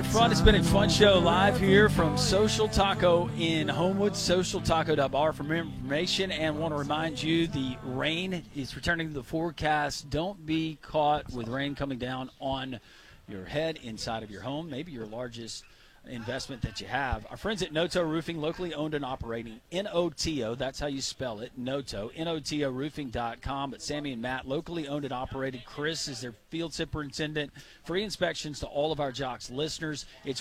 right, fun. It's been a fun show live here from Social Taco in Homewood, socialtaco.bar for more information. And want to remind you the rain is returning to the forecast. Don't be caught with rain coming down on your head inside of your home, maybe your largest investment that you have. Our friends at Noto Roofing, locally owned and operating, N-O-T-O, that's how you spell it, Noto, N-O-T-O-roofing.com. But Sammy and Matt, locally owned and operated. Chris is their field superintendent. Free inspections to all of our Jocks listeners. It's